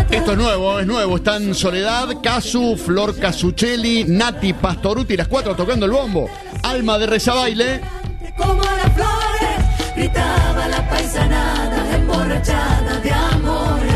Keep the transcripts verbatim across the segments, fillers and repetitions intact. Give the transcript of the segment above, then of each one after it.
Esto es nuevo, es nuevo. Están Soledad, Casu, Flor Casuccelli, Nati Pastoruti, las cuatro tocando el bombo. Alma de Rezabaile. Como las flores, gritaba la paisanada, emborrachada de amores.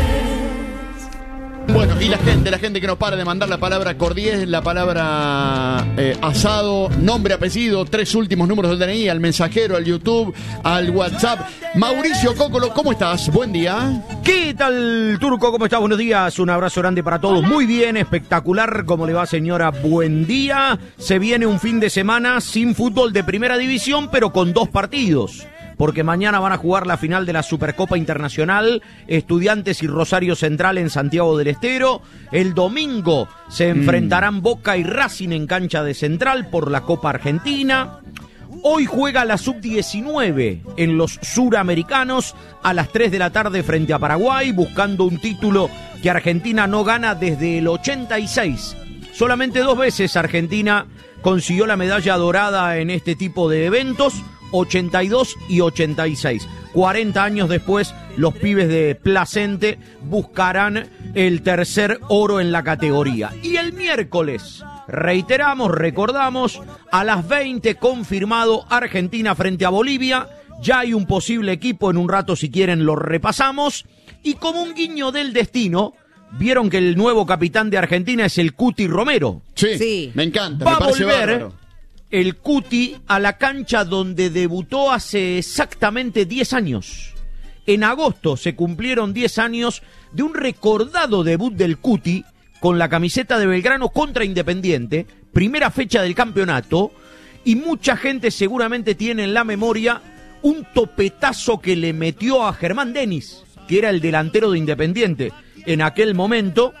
Bueno, y la gente, la gente que nos para de mandar la palabra cordiés, la palabra eh, asado, nombre, apellido, tres últimos números del D N I, al mensajero, al YouTube, al WhatsApp. Mauricio Cócolo, ¿cómo estás? Buen día. ¿Qué tal, Turco? ¿Cómo estás? Buenos días. Un abrazo grande para todos. Muy bien, espectacular. ¿Cómo le va, señora? Buen día. Se viene un fin de semana sin fútbol de primera división, pero con dos partidos. Porque mañana van a jugar la final de la Supercopa Internacional, Estudiantes y Rosario Central en Santiago del Estero. El domingo se enfrentarán mm. Boca y Racing en cancha de Central por la Copa Argentina. Hoy juega la sub diecinueve en los suramericanos a las tres de la tarde frente a Paraguay, buscando un título que Argentina no gana desde el ochenta y seis. Solamente dos veces Argentina consiguió la medalla dorada en este tipo de eventos, ochenta y dos y ochenta y seis. cuarenta años después, los pibes de Placente buscarán el tercer oro en la categoría. Y el miércoles, reiteramos, recordamos, a las veinte confirmado Argentina frente a Bolivia. Ya hay un posible equipo, en un rato si quieren lo repasamos. Y como un guiño del destino, vieron que el nuevo capitán de Argentina es el Cuti Romero. Sí, sí. Me encanta, Va me parece a volver bárbaro. El Cuti a la cancha donde debutó hace exactamente diez años. En agosto se cumplieron diez años de un recordado debut del Cuti con la camiseta de Belgrano contra Independiente, primera fecha del campeonato, y mucha gente seguramente tiene en la memoria un topetazo que le metió a Germán Denis, que era el delantero de Independiente en aquel momento,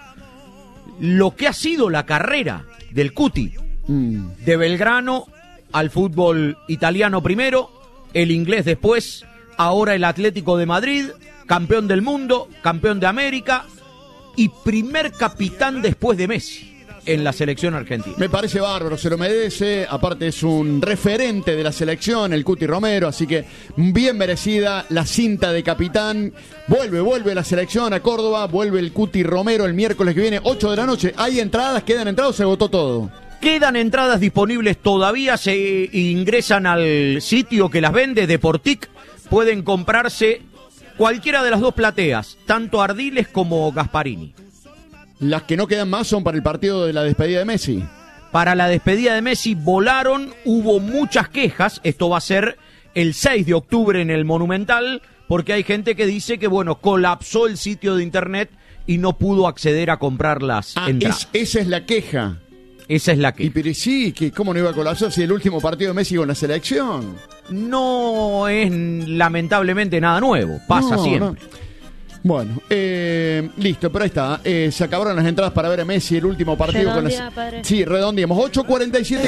lo que ha sido la carrera del Cuti. De Belgrano al fútbol italiano primero, el inglés después, ahora el Atlético de Madrid, campeón del mundo, campeón de América y primer capitán después de Messi en la selección argentina. Me parece bárbaro, se lo merece, aparte es un referente de la selección, el Cuti Romero, así que bien merecida la cinta de capitán. Vuelve, vuelve la selección a Córdoba, vuelve el Cuti Romero el miércoles que viene, ocho de la noche. ¿Hay entradas? ¿Quedan entradas o se agotó todo? Quedan entradas disponibles todavía, se ingresan al sitio que las vende, Deportic, pueden comprarse cualquiera de las dos plateas, tanto Ardiles como Gasparini. Las que no quedan más son para el partido de la despedida de Messi. Para la despedida de Messi volaron, hubo muchas quejas, esto va a ser el seis de octubre en el Monumental, porque hay gente que dice que, bueno, colapsó el sitio de internet y no pudo acceder a comprar las ah, entradas. Es, esa es la queja. Esa es la que. Y pero sí, que ¿cómo no iba a colapsar si el último partido de Messi con la selección? No es lamentablemente nada nuevo, pasa no, siempre. No. Bueno, eh, listo, pero ahí está. Eh, se acabaron las entradas para ver a Messi el último partido. Redondea, con la... padre. Sí, redondeamos. ocho cuarenta y siete.